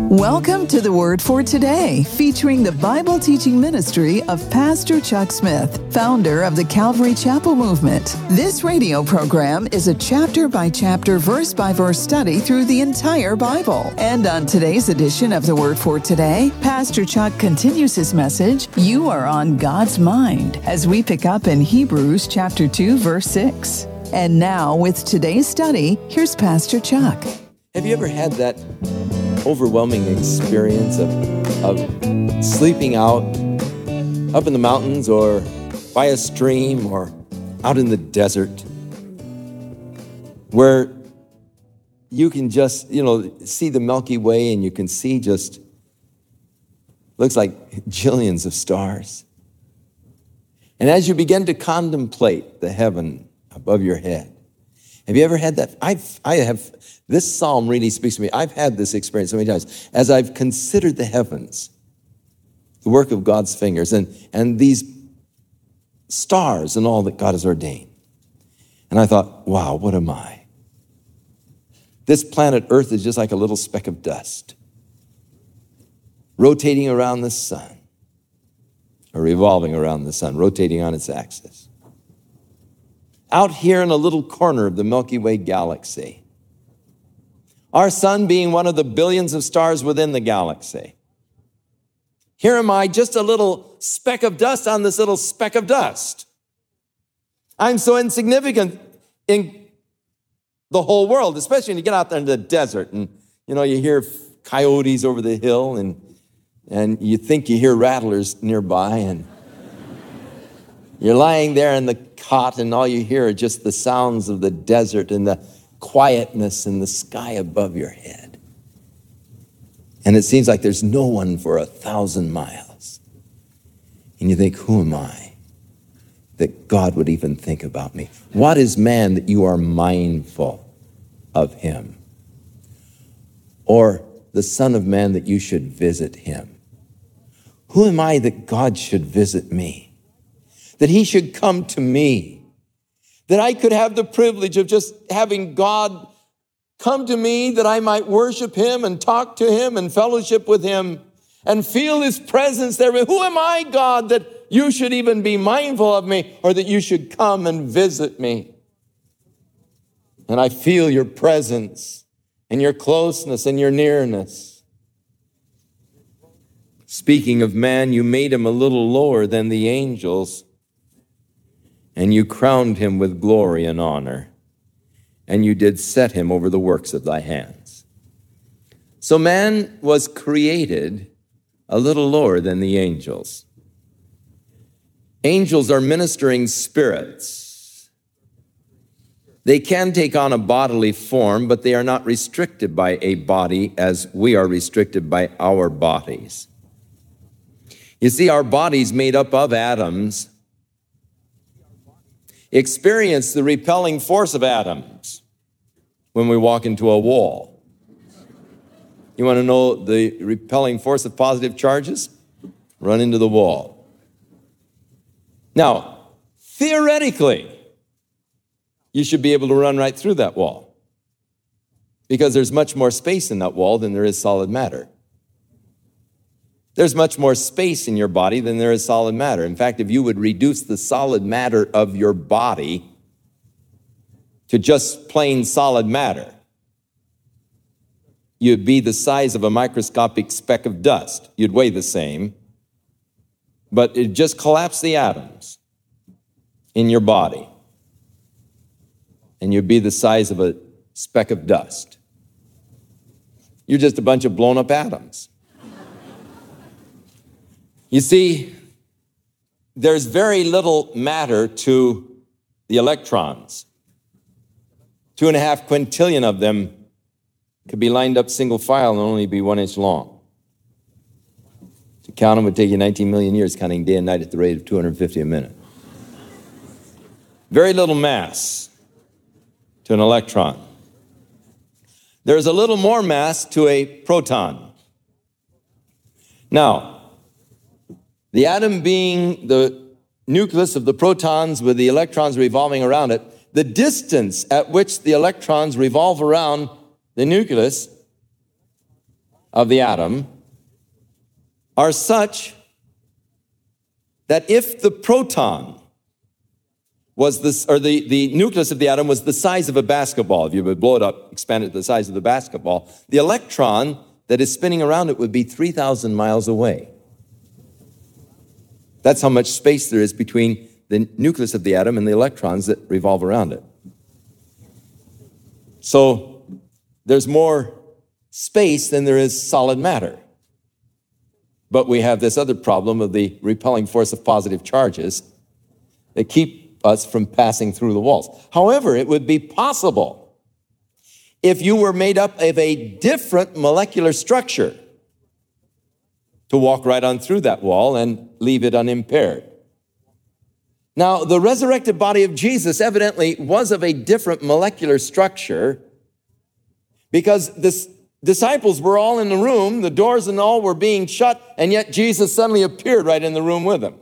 Welcome to the Word for Today, featuring the Bible teaching ministry of Pastor Chuck Smith, founder of the Calvary Chapel Movement. This radio program is a chapter-by-chapter, verse-by-verse study through the entire Bible. And on today's edition of the Word for Today, Pastor Chuck continues his message, You Are on God's Mind, as we pick up in Hebrews chapter 2, verse 6. And now, with today's study, here's Pastor Chuck. Have you ever had that overwhelming experience of sleeping out up in the mountains or by a stream or out in the desert where you can just, see the Milky Way and you can see just, looks like jillions of stars. And as you begin to contemplate the heaven above your head, have you ever had that? I have. This psalm really speaks to me. I've had this experience so many times. As I've considered the heavens, the work of God's fingers, and these stars and all that God has ordained. And I thought, wow, what am I? This planet Earth is just like a little speck of dust, rotating around the sun, or revolving around the sun, rotating on its axis. Out here in a little corner of the Milky Way galaxy, our sun being one of the billions of stars within the galaxy. Here am I, just a little speck of dust on this little speck of dust. I'm so insignificant in the whole world, especially when you get out there in the desert and, you hear coyotes over the hill and you think you hear rattlers nearby and you're lying there in the cot and all you hear are just the sounds of the desert and the quietness in the sky above your head. And it seems like there's no one for 1,000 miles. And you think, who am I that God would even think about me? What is man that you are mindful of him? Or the Son of Man that you should visit him? Who am I that God should visit me? That he should come to me? That I could have the privilege of just having God come to me, that I might worship him and talk to him and fellowship with him and feel his presence there. Who am I, God, that you should even be mindful of me or that you should come and visit me? And I feel your presence and your closeness and your nearness. Speaking of man, you made him a little lower than the angels, and you crowned him with glory and honor, and you did set him over the works of thy hands. So man was created a little lower than the angels. Angels are ministering spirits. They can take on a bodily form, but they are not restricted by a body as we are restricted by our bodies. You see, our bodies made up of atoms experience the repelling force of atoms when we walk into a wall. You want to know the repelling force of positive charges? Run into the wall. Now, theoretically, you should be able to run right through that wall because there's much more space in that wall than there is solid matter. There's much more space in your body than there is solid matter. In fact, if you would reduce the solid matter of your body to just plain solid matter, you'd be the size of a microscopic speck of dust. You'd weigh the same, but it'd just collapse the atoms in your body, and you'd be the size of a speck of dust. You're just a bunch of blown up atoms. You see, there's very little matter to the electrons. 2.5 quintillion of them could be lined up single file and only be 1 inch long. To count them would take you 19 million years, counting day and night at the rate of 250 a minute. Very little mass to an electron. There's a little more mass to a proton. Now, the atom being the nucleus of the protons with the electrons revolving around it, the distance at which the electrons revolve around the nucleus of the atom are such that if the proton was the nucleus of the atom was the size of a basketball, if you would blow it up, expand it to the size of the basketball, the electron that is spinning around it would be 3,000 miles away. That's how much space there is between the nucleus of the atom and the electrons that revolve around it. So there's more space than there is solid matter. But we have this other problem of the repelling force of positive charges that keep us from passing through the walls. However, it would be possible if you were made up of a different molecular structure to walk right on through that wall and leave it unimpaired. Now, the resurrected body of Jesus evidently was of a different molecular structure because the disciples were all in the room, the doors and all were being shut, and yet Jesus suddenly appeared right in the room with them.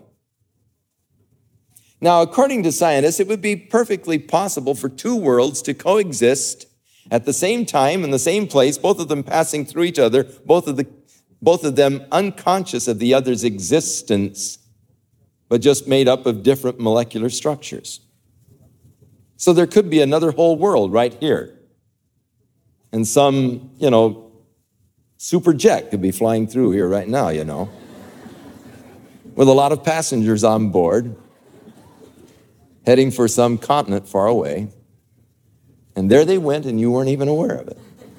Now, according to scientists, it would be perfectly possible for two worlds to coexist at the same time in the same place, both of them passing through each other, both of them unconscious of the other's existence, but just made up of different molecular structures. So there could be another whole world right here. And some, super jet could be flying through here right now, with a lot of passengers on board, heading for some continent far away. And there they went, and you weren't even aware of it.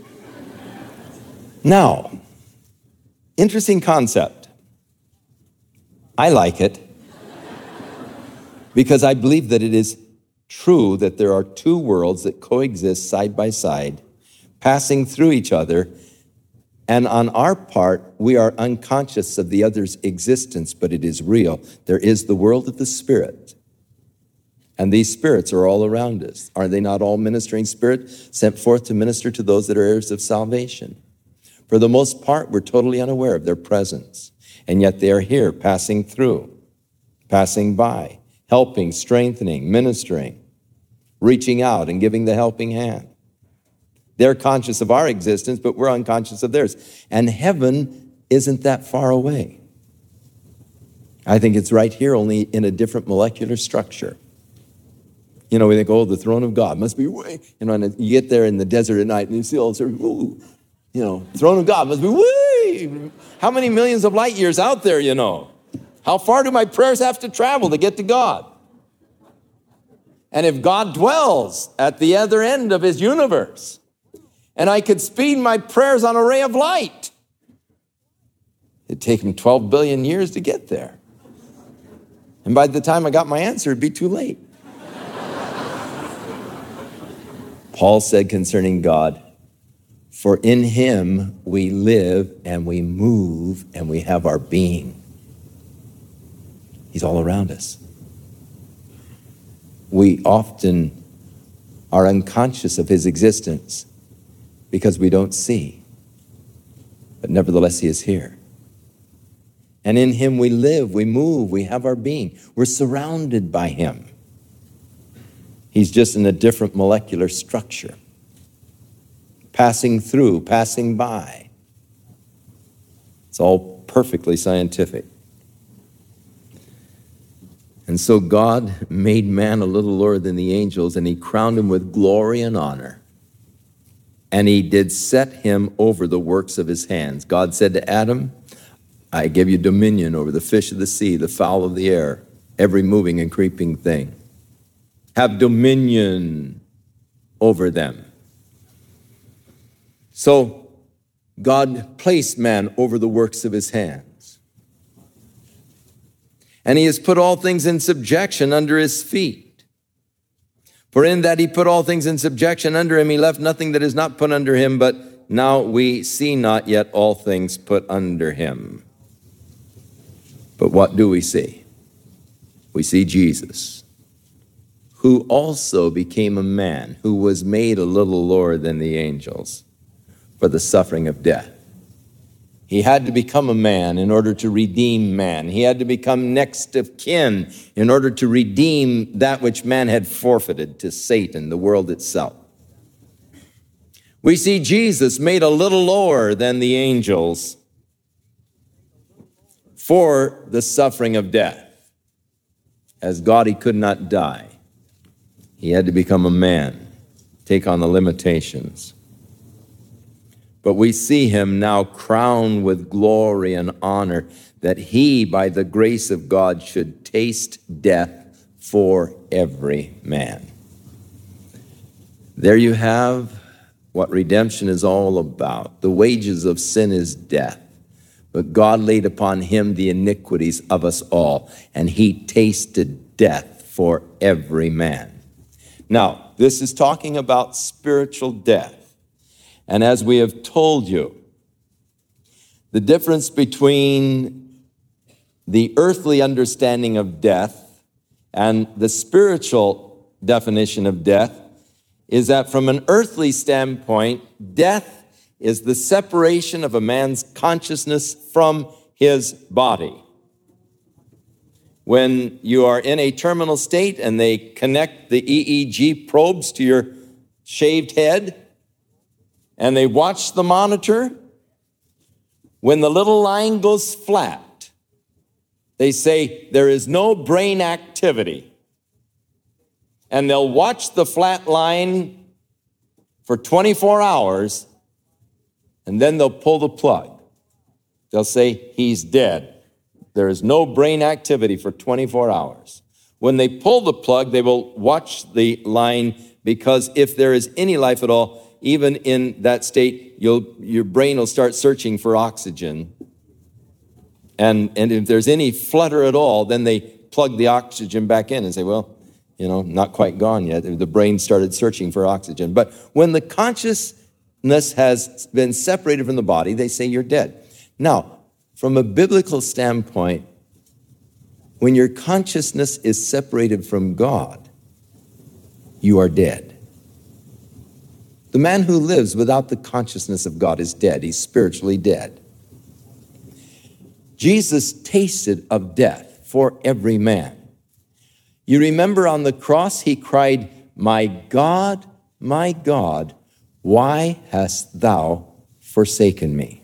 Now, interesting concept. I like it because I believe that it is true that there are two worlds that coexist side by side, passing through each other, and on our part, we are unconscious of the other's existence, but it is real. There is the world of the Spirit, and these spirits are all around us. Are they not all ministering spirits sent forth to minister to those that are heirs of salvation? For the most part, we're totally unaware of their presence, and yet they are here, passing through, passing by, helping, strengthening, ministering, reaching out and giving the helping hand. They're conscious of our existence, but we're unconscious of theirs. And heaven isn't that far away. I think it's right here, only in a different molecular structure. We think, the throne of God must be way, and you get there in the desert at night and you see all this, throne of God must be way. How many millions of light years out there, How far do my prayers have to travel to get to God? And if God dwells at the other end of his universe, and I could speed my prayers on a ray of light, it'd take him 12 billion years to get there. And by the time I got my answer, it'd be too late. Paul said concerning God, for in him we live and we move and we have our being. He's all around us. We often are unconscious of his existence because we don't see. But nevertheless, he is here. And in him we live, we move, we have our being. We're surrounded by him. He's just in a different molecular structure. Passing through, passing by. It's all perfectly scientific. And so God made man a little lower than the angels, and he crowned him with glory and honor. And he did set him over the works of his hands. God said to Adam, I give you dominion over the fish of the sea, the fowl of the air, every moving and creeping thing. Have dominion over them. So God placed man over the works of his hands. And he has put all things in subjection under his feet. For in that he put all things in subjection under him, he left nothing that is not put under him, but now we see not yet all things put under him. But what do we see? We see Jesus, who also became a man, who was made a little lower than the angels for the suffering of death. He had to become a man in order to redeem man. He had to become next of kin in order to redeem that which man had forfeited to Satan, the world itself. We see Jesus made a little lower than the angels for the suffering of death. As God, he could not die. He had to become a man, take on the limitations. But we see him now crowned with glory and honor, that he, by the grace of God, should taste death for every man. There you have what redemption is all about. The wages of sin is death, but God laid upon him the iniquities of us all, and he tasted death for every man. Now, this is talking about spiritual death. And as we have told you, the difference between the earthly understanding of death and the spiritual definition of death is that from an earthly standpoint, death is the separation of a man's consciousness from his body. When you are in a terminal state and they connect the EEG probes to your shaved head, and they watch the monitor, when the little line goes flat, they say there is no brain activity. And they'll watch the flat line for 24 hours, and then they'll pull the plug. They'll say, he's dead. There is no brain activity for 24 hours. When they pull the plug, they will watch the line, because if there is any life at all, even in that state, your brain will start searching for oxygen. And if there's any flutter at all, then they plug the oxygen back in and say, well, not quite gone yet. The brain started searching for oxygen. But when the consciousness has been separated from the body, they say you're dead. Now, from a biblical standpoint, when your consciousness is separated from God, you are dead. The man who lives without the consciousness of God is dead. He's spiritually dead. Jesus tasted of death for every man. You remember on the cross, he cried, my God, why hast thou forsaken me?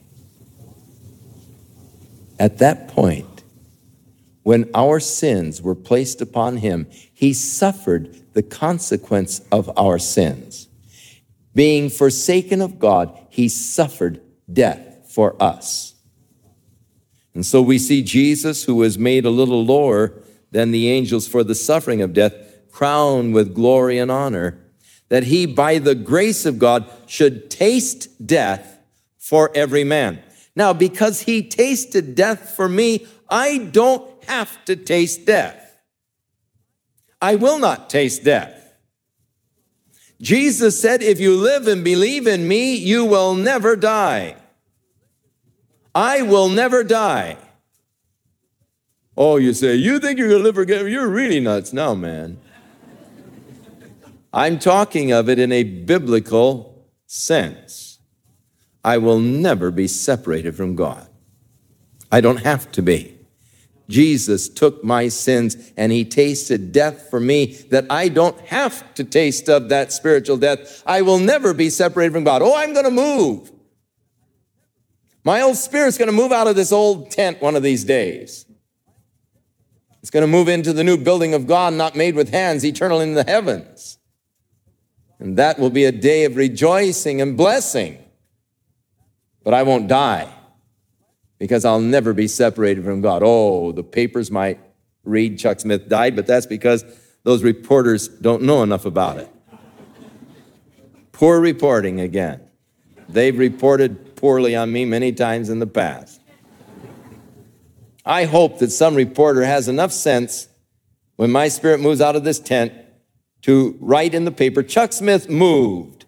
At that point, when our sins were placed upon him, he suffered the consequence of our sins. Being forsaken of God, he suffered death for us. And so we see Jesus, who was made a little lower than the angels for the suffering of death, crowned with glory and honor, that he, by the grace of God, should taste death for every man. Now, because he tasted death for me, I don't have to taste death. I will not taste death. Jesus said, if you live and believe in me, you will never die. I will never die. Oh, you say, you think you're going to live forever? You're really nuts now, man. I'm talking of it in a biblical sense. I will never be separated from God. I don't have to be. Jesus took my sins and he tasted death for me, that I don't have to taste of that spiritual death. I will never be separated from God. Oh, I'm going to move. My old spirit's going to move out of this old tent one of these days. It's going to move into the new building of God, not made with hands, eternal in the heavens. And that will be a day of rejoicing and blessing. But I won't die, because I'll never be separated from God. Oh, the papers might read Chuck Smith died, but that's because those reporters don't know enough about it. Poor reporting again. They've reported poorly on me many times in the past. I hope that some reporter has enough sense when my spirit moves out of this tent to write in the paper, Chuck Smith moved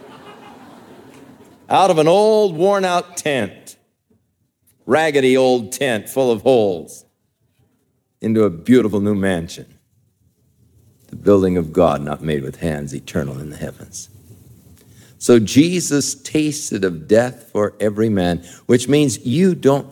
out of an old worn-out tent, raggedy old tent full of holes, into a beautiful new mansion, the building of God, not made with hands, eternal in the heavens. So Jesus tasted of death for every man, which means you don't